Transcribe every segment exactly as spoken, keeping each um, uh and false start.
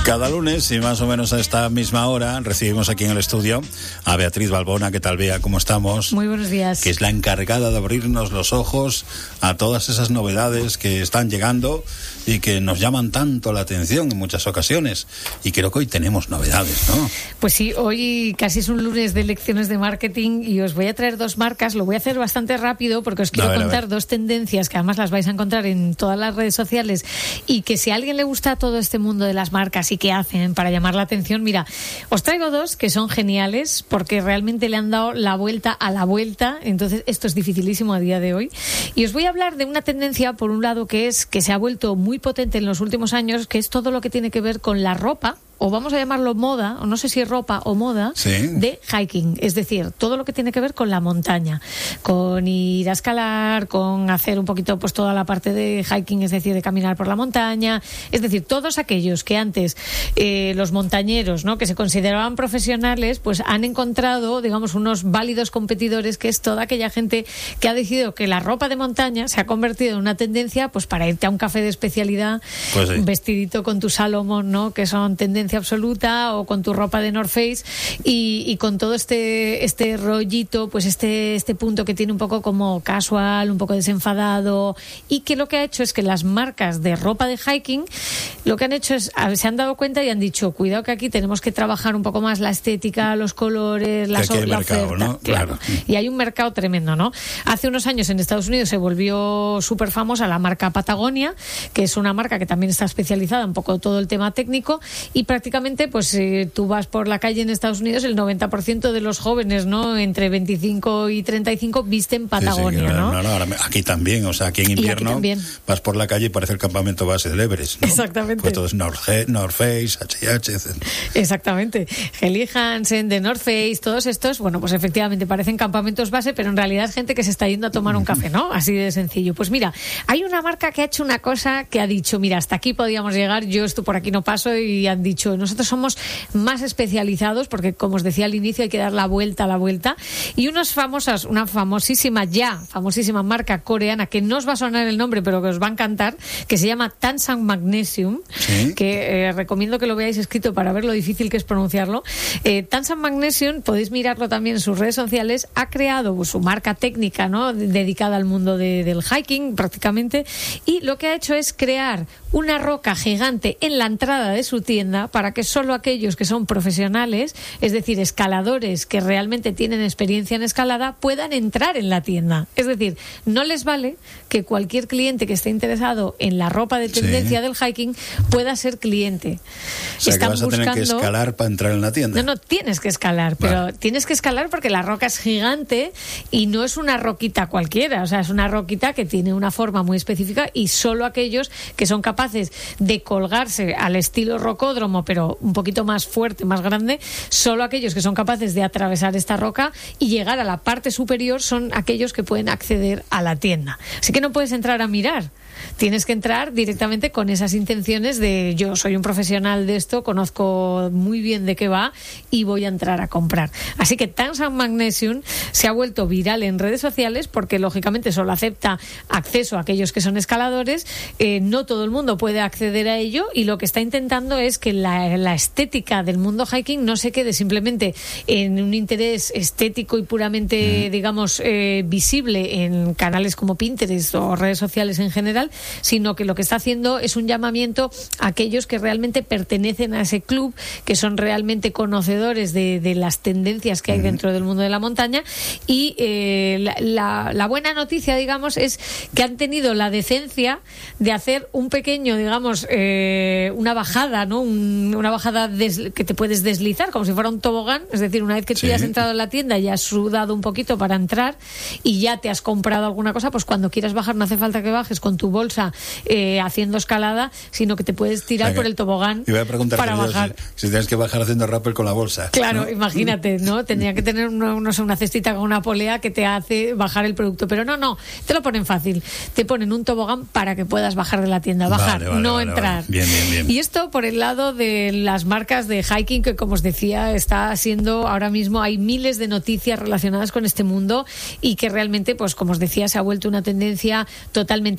Cada lunes, y más o menos a esta misma hora, recibimos aquí en el estudio a Beatriz Balbona. ¿Qué tal, Bea? ¿Cómo estamos? Muy buenos días. Que es la encargada de abrirnos los ojos a todas esas novedades que están llegando y que nos llaman tanto la atención en muchas ocasiones. Y creo que hoy tenemos novedades, ¿no? Pues sí, hoy casi es un lunes de lecciones de marketing y os voy a traer dos marcas. Lo voy a hacer bastante rápido porque os quiero a ver, contar dos tendencias que además las vais a encontrar en todas las redes sociales y que si a alguien le gusta todo este mundo de las marcas y qué hacen para llamar la atención, mira, os traigo dos que son geniales porque realmente le han dado la vuelta a la vuelta. Entonces esto es dificilísimo a día de hoy. Y os voy a hablar de una tendencia, por un lado, que es que se ha vuelto muy potente en los últimos años, que es todo lo que tiene que ver con la ropa, o vamos a llamarlo moda, o no sé si es ropa o moda, sí, de hiking. Es decir, todo lo que tiene que ver con la montaña, con ir a escalar, con hacer un poquito pues toda la parte de hiking, es decir, de caminar por la montaña. Es decir, todos aquellos que antes eh, los montañeros, ¿no?, que se consideraban profesionales, pues han encontrado, digamos, unos válidos competidores, que es toda aquella gente que ha decidido que la ropa de montaña se ha convertido en una tendencia pues para irte a un café de especialidad, pues sí, vestidito con tu Salomon, ¿no?, que son tendencias absoluta, o con tu ropa de North Face y, y con todo este este rollito, pues este este punto que tiene un poco como casual, un poco desenfadado, y que lo que ha hecho es que las marcas de ropa de hiking lo que han hecho es, se han dado cuenta y han dicho, cuidado que aquí tenemos que trabajar un poco más la estética, los colores, la, so, la mercado, oferta, ¿no? claro. Claro. Y hay un mercado tremendo, ¿no? Hace unos años en Estados Unidos se volvió súper famosa la marca Patagonia, que es una marca que también está especializada un poco en todo el tema técnico, y prácticamente, pues eh, tú vas por la calle en Estados Unidos, el noventa por ciento de los jóvenes, ¿no?, entre veinticinco y treinta y cinco visten Patagonia, sí, sí, ¿no? ¿no? No, no, aquí también, o sea, aquí en invierno vas por la calle y parece el campamento base del Everest, ¿no? Exactamente. Pues todo es North, North Face, H y H, etcétera. Exactamente. Helly Hansen, de North Face, todos estos, bueno, pues efectivamente parecen campamentos base, pero en realidad es gente que se está yendo a tomar un café, ¿no? Así de sencillo. Pues mira, hay una marca que ha hecho una cosa que ha dicho, mira, hasta aquí podíamos llegar, yo esto por aquí no paso, y han dicho, nosotros somos más especializados porque, como os decía al inicio, hay que dar la vuelta a la vuelta, y unas famosas, una famosísima ya, famosísima marca coreana, que no os va a sonar el nombre, pero que os va a encantar, que se llama Tansang Magnesium, ¿sí?, que eh, recomiendo que lo veáis escrito para ver lo difícil que es pronunciarlo. eh, Tansang Magnesium, podéis mirarlo también en sus redes sociales, ha creado pues, su marca técnica, ¿no?, dedicada al mundo de, del hiking prácticamente, y lo que ha hecho es crear una roca gigante en la entrada de su tienda para que solo aquellos que son profesionales, es decir, escaladores que realmente tienen experiencia en escalada, puedan entrar en la tienda. Es decir, no les vale que cualquier cliente que esté interesado en la ropa de tendencia, sí, del hiking pueda ser cliente. O sea, Están que vas a buscando... tener que escalar para entrar en la tienda. No, no, tienes que escalar, pero vale, tienes que escalar porque la roca es gigante y no es una roquita cualquiera, o sea, es una roquita que tiene una forma muy específica, y solo aquellos que son capaces de colgarse al estilo rocódromo, pero un poquito más fuerte, más grande, solo aquellos que son capaces de atravesar esta roca y llegar a la parte superior son aquellos que pueden acceder a la tienda. Así que no puedes entrar a mirar. Tienes que entrar directamente con esas intenciones de, yo soy un profesional de esto, conozco muy bien de qué va y voy a entrar a comprar. Así que Tansang Magnesium se ha vuelto viral en redes sociales porque lógicamente solo acepta acceso a aquellos que son escaladores, eh, no todo el mundo puede acceder a ello, y lo que está intentando es que la, la estética del mundo hiking no se quede simplemente en un interés estético y puramente, mm. digamos, eh, visible en canales como Pinterest o redes sociales en general, sino que lo que está haciendo es un llamamiento a aquellos que realmente pertenecen a ese club, que son realmente conocedores de, de las tendencias que hay dentro del mundo de la montaña. Y eh, la, la, la buena noticia, digamos, es que han tenido la decencia de hacer un pequeño, digamos, eh, una bajada, ¿no? Un, una bajada des, que te puedes deslizar como si fuera un tobogán, es decir, una vez que tú sí. ya has entrado en la tienda y has sudado un poquito para entrar y ya te has comprado alguna cosa, pues cuando quieras bajar no hace falta que bajes con tu bolsa eh, haciendo escalada, sino que te puedes tirar, o sea, por el tobogán iba a para bajar. Si, si tienes que bajar haciendo rappel con la bolsa. Claro, ¿no? Imagínate, ¿no? Tendría que tener una, no sé, una cestita con una polea que te hace bajar el producto, pero no, no, te lo ponen fácil. Te ponen un tobogán para que puedas bajar de la tienda, bajar, vale, vale, no vale, entrar. Vale. Bien, bien, bien. Y esto por el lado de las marcas de hiking, que como os decía, está siendo ahora mismo, hay miles de noticias relacionadas con este mundo y que realmente, pues como os decía, se ha vuelto una tendencia totalmente estética.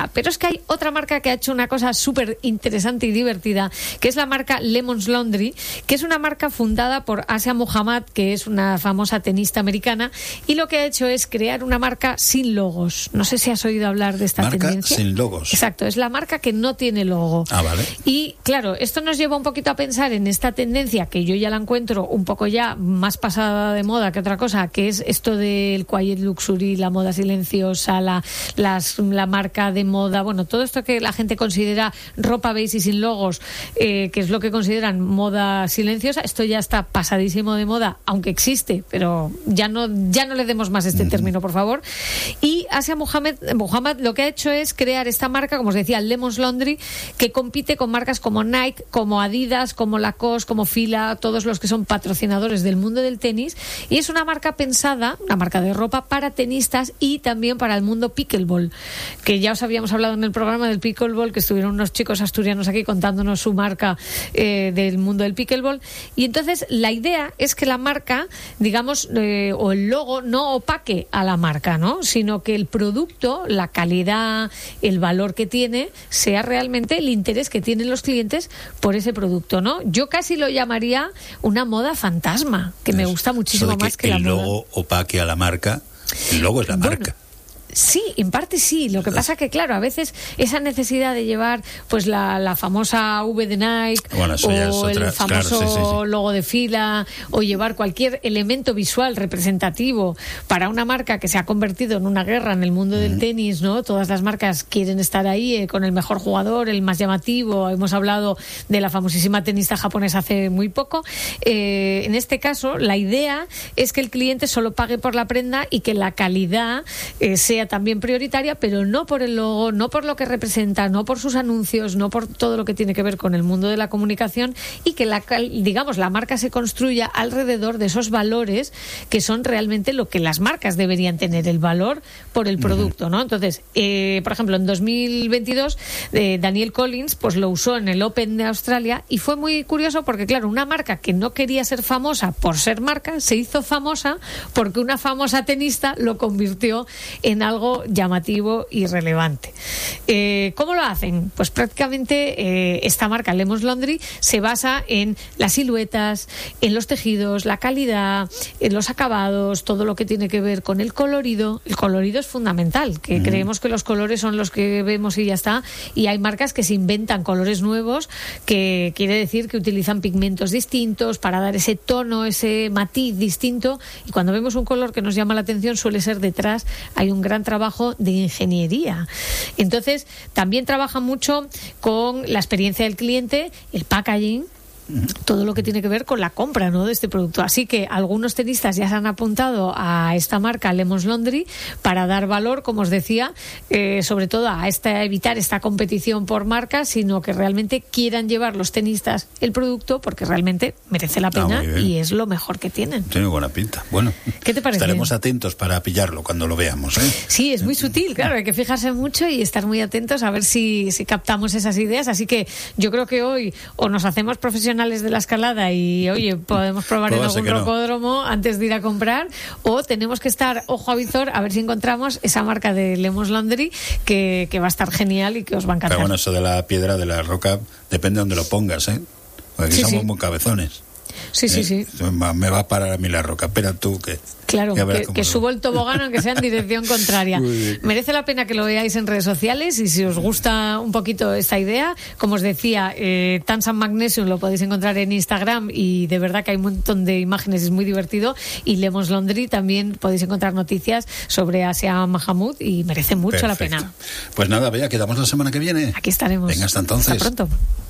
marca. Pero es que hay otra marca que ha hecho una cosa súper interesante y divertida, que es la marca Lemons Laundry, que es una marca fundada por Asia Muhammad, que es una famosa tenista americana, y lo que ha hecho es crear una marca sin logos. No sé si has oído hablar de esta marca tendencia. Sin logos. Exacto, es la marca que no tiene logo. Ah, vale. Y claro, esto nos lleva un poquito a pensar en esta tendencia que yo ya la encuentro un poco ya más pasada de moda que otra cosa, que es esto del quiet luxury, la moda silenciosa, la, las, la marca de moda, bueno, todo esto que la gente considera ropa beige y sin logos, eh, que es lo que consideran moda silenciosa. Esto ya está pasadísimo de moda, aunque existe, pero ya no, ya no le demos más este mm. término, por favor. Y Asia Muhammad, Muhammad lo que ha hecho es crear esta marca, como os decía, Lemons Laundry, que compite con marcas como Nike, como Adidas, como Lacoste, como Fila, todos los que son patrocinadores del mundo del tenis, y es una marca pensada, una marca de ropa para tenistas y también para el mundo pickleball, que ya os habíamos hablado en el programa del pickleball, que estuvieron unos chicos asturianos aquí contándonos su marca eh, del mundo del pickleball. Y entonces la idea es que la marca, digamos, eh, o el logo no opaque a la marca, ¿no? Sino que el producto, la calidad, el valor que tiene, sea realmente el interés que tienen los clientes por ese producto, ¿no? Yo casi lo llamaría una moda fantasma, que me gusta muchísimo más que, que la moda. El logo opaque a la marca, el logo es la bueno, marca. Sí, en parte sí. Lo que pasa que, claro, a veces esa necesidad de llevar pues la, la famosa V de Nike, bueno, eso ya es o otra, el famoso claro, sí, sí, sí. logo de Fila, o llevar cualquier elemento visual representativo para una marca que se ha convertido en una guerra en el mundo del mm. tenis, ¿no? Todas las marcas quieren estar ahí eh, con el mejor jugador, el más llamativo. Hemos hablado de la famosísima tenista japonesa hace muy poco. Eh, en este caso, la idea es que el cliente solo pague por la prenda y que la calidad eh, sea también prioritaria, pero no por el logo, no por lo que representa, no por sus anuncios, no por todo lo que tiene que ver con el mundo de la comunicación, y que la, digamos, la marca se construya alrededor de esos valores que son realmente lo que las marcas deberían tener, el valor por el producto, ¿no? Entonces, eh, por ejemplo, en dos mil veintidós eh, Daniel Collins pues lo usó en el Open de Australia, y fue muy curioso porque, claro, una marca que no quería ser famosa por ser marca, se hizo famosa porque una famosa tenista lo convirtió en algo llamativo y relevante. Eh, ¿Cómo lo hacen? Pues prácticamente eh, esta marca Lemons Laundry se basa en las siluetas, en los tejidos, la calidad, en los acabados, todo lo que tiene que ver con el colorido. El colorido es fundamental, que mm. creemos que los colores son los que vemos y ya está, y hay marcas que se inventan colores nuevos, que quiere decir que utilizan pigmentos distintos para dar ese tono, ese matiz distinto, y cuando vemos un color que nos llama la atención suele ser detrás hay un gran trabajo de ingeniería. Entonces, también trabaja mucho con la experiencia del cliente, el packaging, todo lo que tiene que ver con la compra, ¿no?, de este producto. Así que algunos tenistas ya se han apuntado a esta marca Lemons Laundry para dar valor, como os decía, eh, sobre todo a esta, evitar esta competición por marcas, sino que realmente quieran llevar los tenistas el producto porque realmente merece la pena ah, y es lo mejor que tienen. Tiene buena pinta. Bueno, ¿qué te parece? Estaremos atentos para pillarlo cuando lo veamos, ¿eh? Sí, es muy sutil, claro, hay que fijarse mucho y estar muy atentos a ver si, si captamos esas ideas. Así que yo creo que hoy o nos hacemos profesionales de la escalada y, oye, podemos probar en algún rocódromo no. antes de ir a comprar, o tenemos que estar ojo a visor a ver si encontramos esa marca de Lemons Laundry que, que va a estar genial y que os va a encantar. Pero bueno, eso de la piedra, de la roca, depende de donde lo pongas, ¿eh? Porque aquí sí, somos sí. muy cabezones. Sí, sí, sí. Me va a parar a mí la roca. Espera tú que... Claro, que, que subo el tobogán aunque sea en dirección contraria. Merece la pena que lo veáis en redes sociales, y si os gusta un poquito esta idea, como os decía, eh, Tansan Magnesium lo podéis encontrar en Instagram y de verdad que hay un montón de imágenes, es muy divertido, y Lemons Laundry también podéis encontrar noticias sobre Asia Muhammad y merece mucho Perfecto. la pena. Pues nada, Bea, quedamos la semana que viene. Aquí estaremos. Venga, hasta entonces. Hasta pronto.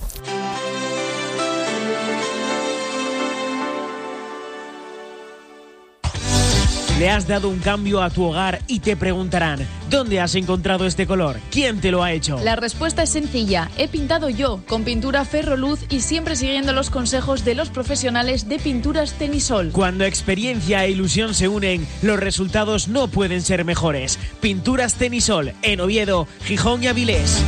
Le has dado un cambio a tu hogar y te preguntarán, ¿dónde has encontrado este color? ¿Quién te lo ha hecho? La respuesta es sencilla. He pintado yo, con pintura Ferroluz y siempre siguiendo los consejos de los profesionales de Pinturas Tenisol. Cuando experiencia e ilusión se unen, los resultados no pueden ser mejores. Pinturas Tenisol, en Oviedo, Gijón y Avilés.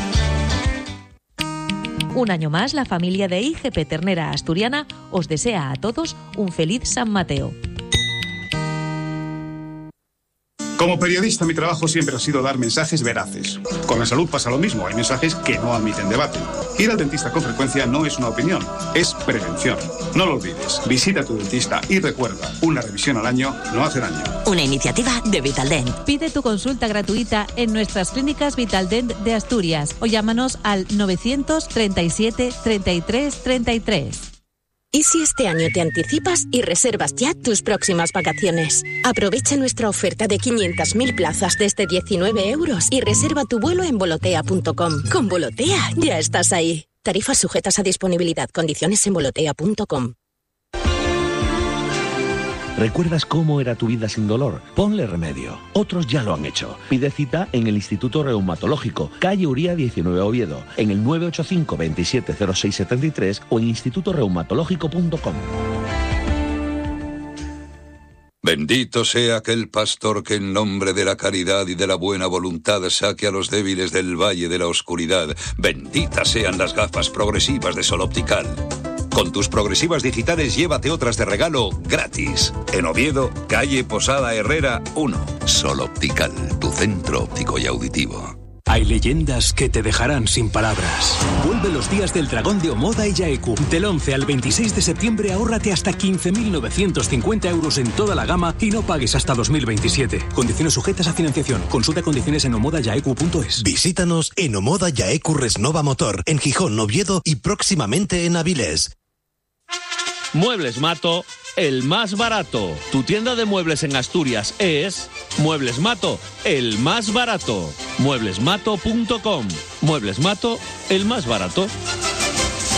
Un año más, la familia de I G P Ternera Asturiana os desea a todos un feliz San Mateo. Como periodista, mi trabajo siempre ha sido dar mensajes veraces. Con la salud pasa lo mismo, hay mensajes que no admiten debate. Ir al dentista con frecuencia no es una opinión, es prevención. No lo olvides, visita a tu dentista y recuerda, una revisión al año no hace daño. Una iniciativa de Vitaldent. Pide tu consulta gratuita en nuestras clínicas Vitaldent de Asturias o llámanos al novecientos treinta y siete treinta y tres treinta y tres. ¿Y si este año te anticipas y reservas ya tus próximas vacaciones? Aprovecha nuestra oferta de quinientas mil plazas desde diecinueve euros y reserva tu vuelo en volotea punto com. Con Volotea ya estás ahí. Tarifas sujetas a disponibilidad. Condiciones en volotea punto com. ¿Recuerdas cómo era tu vida sin dolor? Ponle remedio. Otros ya lo han hecho. Pide cita en el Instituto Reumatológico, calle Uría diecinueve, Oviedo, en el nueve ocho cinco, veintisiete cero seis setenta y tres o en instituto reumatológico punto com. Bendito sea aquel pastor que en nombre de la caridad y de la buena voluntad saque a los débiles del valle de la oscuridad. Benditas sean las gafas progresivas de Sol Optical. Con tus progresivas digitales llévate otras de regalo gratis. En Oviedo, calle Posada Herrera uno. Sol Optical, tu centro óptico y auditivo. Hay leyendas que te dejarán sin palabras. Vuelve los días del dragón de Omoda y Yaeku. Del once al veintiséis de septiembre ahórrate hasta quince mil novecientos cincuenta euros en toda la gama y no pagues hasta dos mil veintisiete. Condiciones sujetas a financiación. Consulta condiciones en omoda yaeku punto es. Visítanos en Omoda Yaeku Resnova Motor, en Gijón, Oviedo y próximamente en Avilés. Muebles Mato, el más barato. Tu tienda de muebles en Asturias es Muebles Mato, el más barato. muebles mato punto com. Muebles Mato, el más barato.